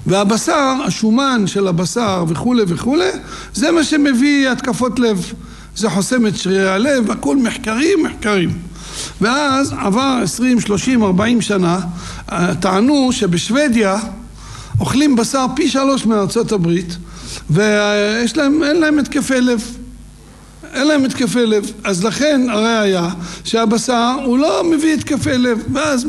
והבשר, השומן של הבשר וכו' וכו', זה מה שמביא התקפות לב. זה חוסם את שרירי הלב, הכל מחקרים. ואז עבר 20, 30, 40 שנה, טענו שבשוודיה אוכלים בשר פי 3 מארצות הברית, ואין להם התקפי לב. אין להם התקפי לב. אז לכן הראיה שהבשר הוא לא מביא התקפי לב. ואז